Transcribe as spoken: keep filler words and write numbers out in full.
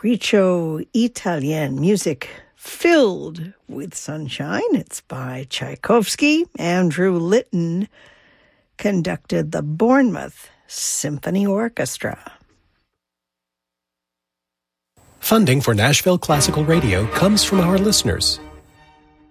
Capriccio Italien, music filled with sunshine. It's by Tchaikovsky. Andrew Litton conducted the Bournemouth Symphony Orchestra. Funding for Nashville Classical Radio comes from our listeners